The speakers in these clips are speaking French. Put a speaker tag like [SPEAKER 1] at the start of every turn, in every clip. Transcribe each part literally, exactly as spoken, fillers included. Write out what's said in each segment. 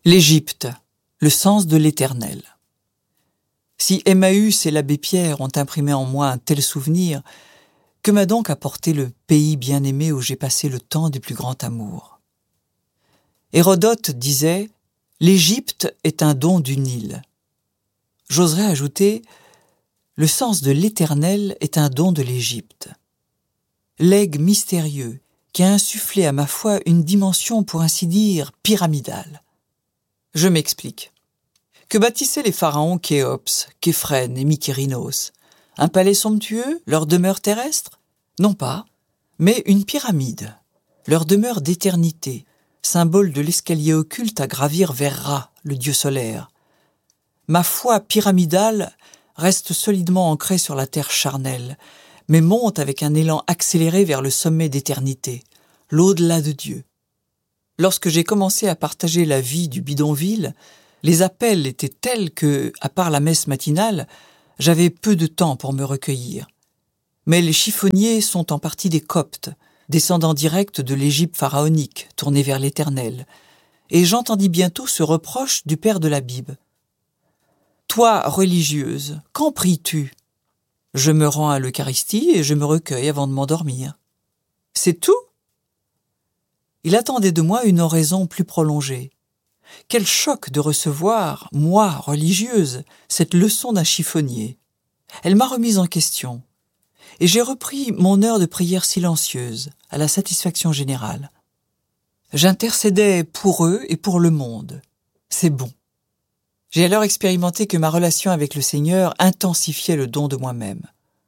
[SPEAKER 1] L'Égypte, le sens de l'Éternel. Si Emmaüs et l'abbé Pierre ont imprimé en moi un tel souvenir, que m'a donc apporté le pays bien-aimé où j'ai passé le temps du plus grand amour? Hérodote disait « L'Égypte est un don du Nil ». J'oserais ajouter « Le sens de l'Éternel est un don de l'Égypte ». Legs mystérieux qui a insufflé à ma foi une dimension pour ainsi dire pyramidale. Je m'explique. Que bâtissaient les pharaons Khéops, Képhrène et Mykérinos? Un palais somptueux, leur demeure terrestre? Non pas, mais une pyramide, leur demeure d'éternité, symbole de l'escalier occulte à gravir vers Ra, le dieu solaire. Ma foi pyramidale reste solidement ancrée sur la terre charnelle, mais monte avec un élan accéléré vers le sommet d'éternité, l'au-delà de Dieu. Lorsque j'ai commencé à partager la vie du bidonville, les appels étaient tels que, à part la messe matinale, j'avais peu de temps pour me recueillir. Mais les chiffonniers sont en partie des Coptes, descendants directs de l'Égypte pharaonique, tournés vers l'Éternel, et j'entendis bientôt ce reproche du père de la Bible. « Toi, religieuse, quand pries-tu » ? Je me rends à l'Eucharistie et je me recueille avant de m'endormir. C'est tout ? Il attendait de moi une oraison plus prolongée. Quel choc de recevoir, moi, religieuse, cette leçon d'un chiffonnier. Elle m'a remise en question, et j'ai repris mon heure de prière silencieuse, à la satisfaction générale. J'intercédais pour eux et pour le monde. C'est bon. J'ai alors expérimenté que ma relation avec le Seigneur intensifiait le don de moi-même.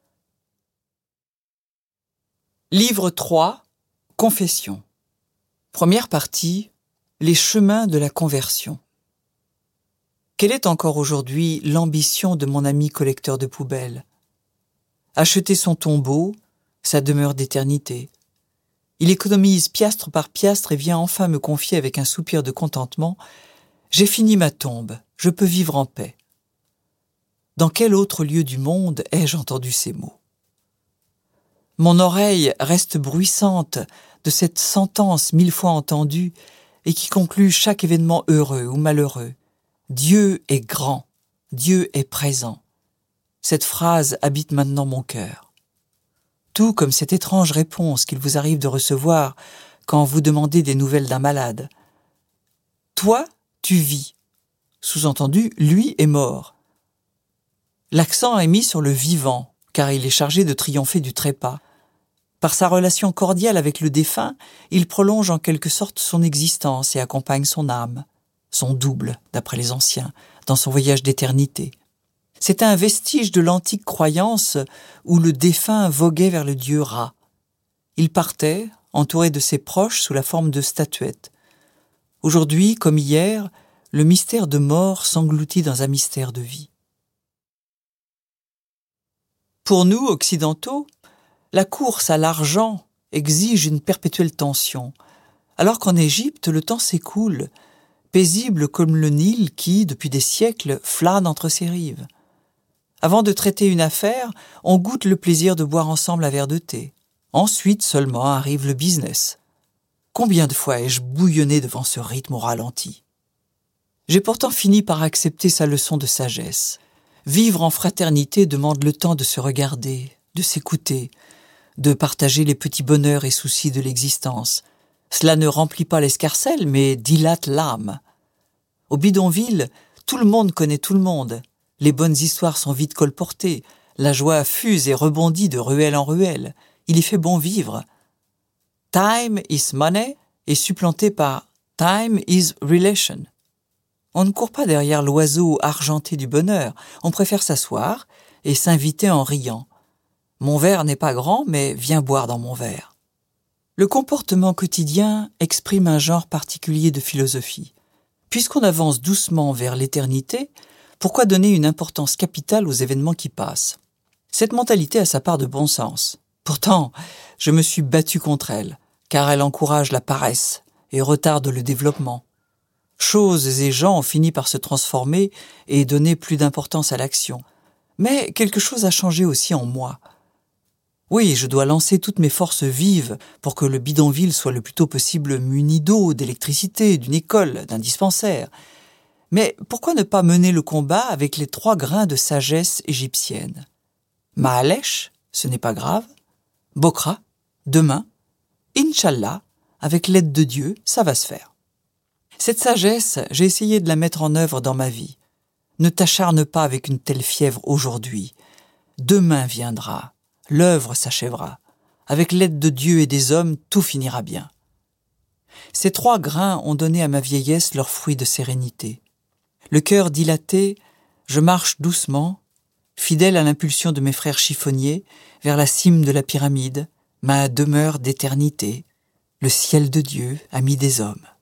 [SPEAKER 1] Livre trois, Confession. Première partie, les chemins de la conversion. Quelle est encore aujourd'hui l'ambition de mon ami collecteur de poubelles? Acheter son tombeau, sa demeure d'éternité. Il économise piastre par piastre et vient enfin me confier avec un soupir de contentement « J'ai fini ma tombe, je peux vivre en paix ». Dans quel autre lieu du monde ai-je entendu ces mots? Mon oreille reste bruissante de cette sentence mille fois entendue et qui conclut chaque événement heureux ou malheureux. Dieu est grand, Dieu est présent. Cette phrase habite maintenant mon cœur. Tout comme cette étrange réponse qu'il vous arrive de recevoir quand vous demandez des nouvelles d'un malade. Toi, tu vis. Sous-entendu, lui est mort. L'accent est mis sur le vivant, car il est chargé de triompher du trépas. Par sa relation cordiale avec le défunt, il prolonge en quelque sorte son existence et accompagne son âme, son double, d'après les anciens, dans son voyage d'éternité. C'est un vestige de l'antique croyance où le défunt voguait vers le dieu Ra. Il partait, entouré de ses proches sous la forme de statuettes. Aujourd'hui, comme hier, le mystère de mort s'engloutit dans un mystère de vie. Pour nous, occidentaux, la course à l'argent exige une perpétuelle tension, alors qu'en Égypte, le temps s'écoule, paisible comme le Nil qui, depuis des siècles, flâne entre ses rives. Avant de traiter une affaire, on goûte le plaisir de boire ensemble un verre de thé. Ensuite seulement arrive le business. Combien de fois ai-je bouillonné devant ce rythme au ralenti? J'ai pourtant fini par accepter sa leçon de sagesse. Vivre en fraternité demande le temps de se regarder, de s'écouter, de partager les petits bonheurs et soucis de l'existence. Cela ne remplit pas l'escarcelle, mais dilate l'âme. Au bidonville, tout le monde connaît tout le monde. Les bonnes histoires sont vite colportées. La joie fuse et rebondit de ruelle en ruelle. Il y fait bon vivre. Time is money est supplanté par time is relation. On ne court pas derrière l'oiseau argenté du bonheur. On préfère s'asseoir et s'inviter en riant. Mon verre n'est pas grand, mais viens boire dans mon verre. Le comportement quotidien exprime un genre particulier de philosophie. Puisqu'on avance doucement vers l'éternité, pourquoi donner une importance capitale aux événements qui passent? Cette mentalité a sa part de bon sens. Pourtant, je me suis battu contre elle, car elle encourage la paresse et retarde le développement. Choses et gens ont fini par se transformer et donner plus d'importance à l'action. Mais quelque chose a changé aussi en moi. Oui, je dois lancer toutes mes forces vives pour que le bidonville soit le plus tôt possible muni d'eau, d'électricité, d'une école, d'un dispensaire. Mais pourquoi ne pas mener le combat avec les trois grains de sagesse égyptienne? Mahalèche, ce n'est pas grave. Bokra, demain. Inch'Allah, avec l'aide de Dieu, ça va se faire. Cette sagesse, j'ai essayé de la mettre en œuvre dans ma vie. Ne t'acharne pas avec une telle fièvre aujourd'hui. Demain viendra, l'œuvre s'achèvera. Avec l'aide de Dieu et des hommes, tout finira bien. Ces trois grains ont donné à ma vieillesse leur fruit de sérénité. Le cœur dilaté, je marche doucement, fidèle à l'impulsion de mes frères chiffonniers, vers la cime de la pyramide, ma demeure d'éternité, le ciel de Dieu, ami des hommes.